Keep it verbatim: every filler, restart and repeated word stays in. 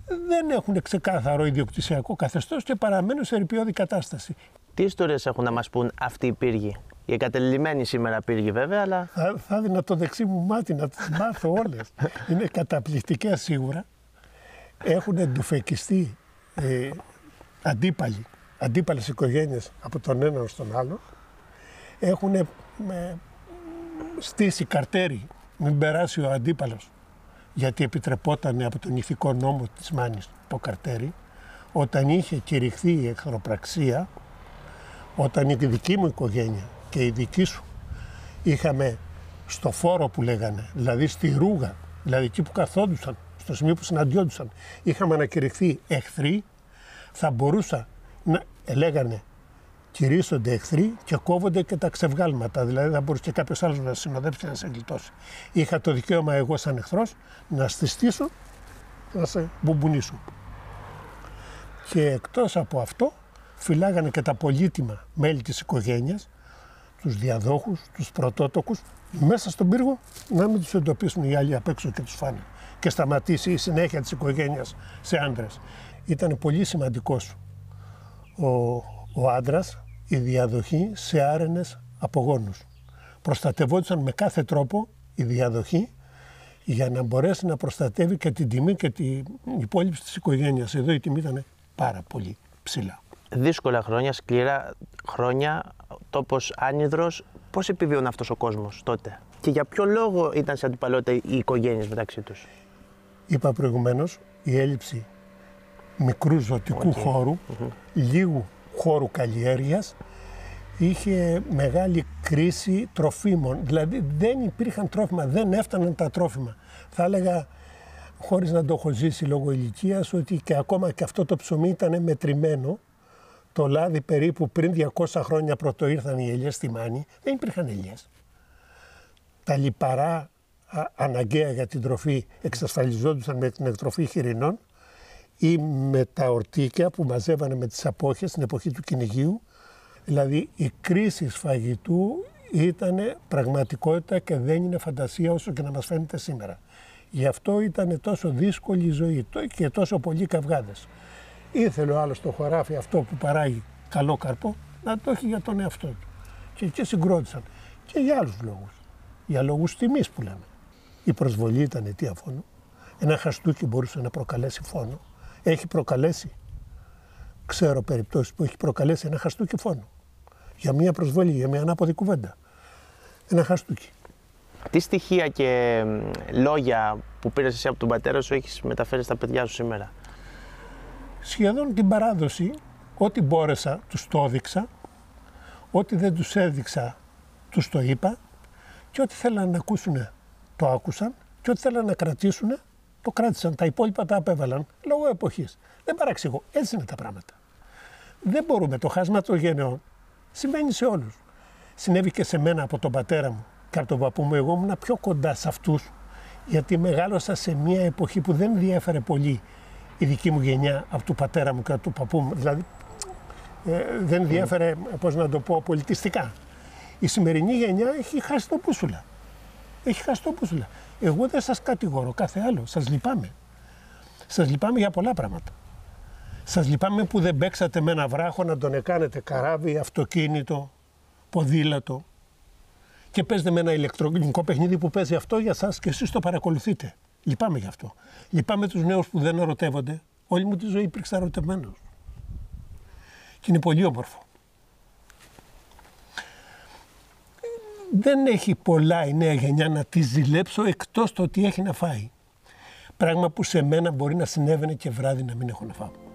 δεν έχουν ξεκάθαρο ιδιοκτησιακό καθεστώς και παραμένουν σε ερειπιώδη κατάσταση. Τι ιστορίες έχουν να μας πούν αυτοί οι πύργοι? Οι εγκατελειμμένοι σήμερα πύργοι βέβαια, αλλά... Θα, θα δίνα το δεξί μου μάτι να τις μάθω όλες. Είναι καταπληκτικές σίγουρα. Έχουν εντουφεκιστεί ε, αντίπαλοι, αντίπαλες οικογένειες από τον έναν στον άλλο. Έχουν ε, στήσει καρτέρι, μην περάσει ο αντίπαλος, γιατί επιτρεπόταν από τον ηθικό νόμο της Μάνης το καρτέρι. Όταν είχε κηρυχθεί η εχθροπραξία, όταν η δική μου οικογένεια και η δική σου είχαμε στο φόρο που λέγανε, δηλαδή στη ρούγα, δηλαδή εκεί που καθόντουσαν, στο σημείο που συναντιόντουσαν, είχαμε ανακηρυχθεί εχθροί, θα μπορούσα να λέγανε κηρύσσονται εχθροί και κόβονται και τα ξεβγάλματα. Δηλαδή θα μπορούσε και κάποιος άλλος να συνοδέψει και να σε γλιτώσει. Είχα το δικαίωμα εγώ σαν εχθρός να στιστήσω και να σε μπουμπουνίσω. Και εκτός από αυτό φυλάγανε και τα πολύτιμα μέλη της οικογένειας, τους διαδόχους, τους πρωτότοκους, μέσα στον πύργο να μην τους εντοπίσουν οι άλλοι απ' έξω και τους φάνε. Και σταματήσει η συνέχεια της οικογένειας σε άντρες. Ήταν πολύ σημαντικός ο, ο άντρας, η διαδοχή σε άρενες απογόνους. Προστατευόντουσαν με κάθε τρόπο η διαδοχή για να μπορέσει να προστατεύει και την τιμή και την υπόλοιψη της οικογένειας. Εδώ η τιμή ήταν πάρα πολύ ψηλά. Δύσκολα χρόνια, σκληρά χρόνια, τόπος άνυδρος. Πώς επιβίωνε αυτός ο κόσμος τότε και για ποιο λόγο ήταν σε αντιπαλότητα οι οικογένειες μεταξύ τους? Είπα προηγουμένως, η έλλειψη μικρού ζωτικού okay. χώρου, mm-hmm. λίγου χώρου καλλιέργειας, είχε μεγάλη κρίση τροφίμων. Δηλαδή δεν υπήρχαν τρόφιμα, δεν έφταναν τα τρόφιμα. Θα έλεγα, χωρίς να το έχω ζήσει λόγω ηλικίας, ότι και ακόμα και αυτό το ψωμί ήταν μετρημένο. Το λάδι περίπου πριν διακόσια χρόνια πρωτο ήρθαν οι ελιές στη Μάνη, δεν υπήρχαν ελιές. Τα λιπαρά α, αναγκαία για την τροφή εξασφαλιζόντουσαν με την εκτροφή χοιρινών ή με τα ορτίκια που μαζεύανε με τις απόχες στην εποχή του κυνηγίου. Δηλαδή η κρίση σφαγητού ήταν πραγματικότητα και δεν είναι φαντασία όσο και να μας φαίνεται σήμερα. Γι' αυτό ήταν τόσο δύσκολη η ζωή και τόσο πολλοί καυγάδες. Ήθελε ο άλλος το χωράφι αυτό που παράγει καλό καρπό να το έχει για τον εαυτό του. Και εκεί συγκρότησαν. Και για άλλους λόγους. Για λόγους τιμής που λέμε. Η προσβολή ήταν αιτία φόνου. Ένα χαστούκι μπορούσε να προκαλέσει φόνο. Έχει προκαλέσει. Ξέρω περιπτώσεις που έχει προκαλέσει ένα χαστούκι φόνο. Για μια προσβολή, για μια ανάποδη κουβέντα. Ένα χαστούκι. Τι στοιχεία και λόγια που πήρες εσύ από τον πατέρα σου έχεις μεταφέρει στα παιδιά σου σήμερα? Σχεδόν την παράδοση, ό,τι μπόρεσα τους το έδειξα, ό,τι δεν τους έδειξα τους το είπα και ό,τι θέλαν να ακούσουν το άκουσαν και ό,τι θέλαν να κρατήσουν το κράτησαν. Τα υπόλοιπα τα απέβαλαν λόγω εποχής. Δεν παραξηγώ, έτσι είναι τα πράγματα. Δεν μπορούμε, το χάσμα των γενεών συμβαίνει σε όλους. Συνέβη και σε μένα από τον πατέρα μου και από τον παππού μου. Εγώ ήμουν πιο κοντά σε αυτούς γιατί μεγάλωσα σε μια εποχή που δεν διέφερε πολύ η δική μου γενιά από του πατέρα μου και από του παππού μου. Δηλαδή ε, δεν διέφερε, πώς να το πω, πολιτιστικά. Η σημερινή γενιά έχει χάσει το μπούσουλα. Έχει χάσει το μπούσουλα. Εγώ δεν σας κατηγορώ, κάθε άλλο. Σας λυπάμαι. Σας λυπάμαι για πολλά πράγματα. Σας λυπάμαι που δεν παίξατε με ένα βράχο να τον εκάνετε καράβι, αυτοκίνητο, ποδήλατο και παίζετε με ένα ηλεκτρονικό παιχνίδι που παίζει αυτό για σας και εσείς το παρακολουθείτε. Λυπάμαι γι' αυτό. Λυπάμαι τους νέους που δεν ερωτεύονται. Όλη μου τη ζωή υπήρξα ερωτευμένος. Και είναι πολύ όμορφο. Δεν έχει πολλά η νέα γενιά να τη ζηλέψω εκτός το ότι έχει να φάει. Πράγμα που σε μένα μπορεί να συνέβαινε και βράδυ να μην έχω να φάω.